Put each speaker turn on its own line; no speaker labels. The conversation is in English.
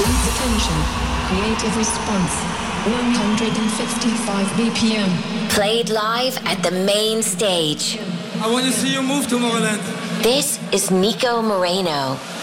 Audience attention. Creative response. 155 BPM.
Played live at the main stage.
I want to see you move, Tomorrowland.
This is Nico Moreno.